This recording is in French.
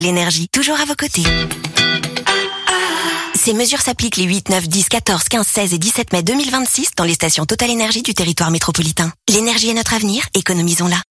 L'énergie, toujours à vos côtés. Ces mesures s'appliquent les 8, 9, 10, 14, 15, 16 et 17 mai 2026 dans les stations Total Énergie du territoire métropolitain. L'énergie est notre avenir, économisons-la.